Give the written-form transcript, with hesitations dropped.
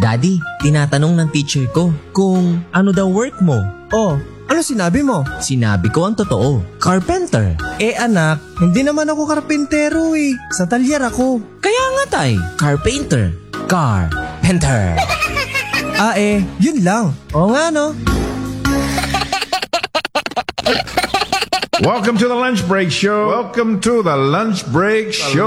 Daddy, tinatanong ng teacher ko kung ano daw work mo. Oh, ano sinabi mo? Sinabi ko ang totoo, carpenter. Anak, hindi naman ako karpentero Sa talyer ako. Kaya nga tay, carpenter. Carpenter. Yun lang. Oo nga no. Welcome to the Lunch Break Show. Welcome to the Lunch Break Show.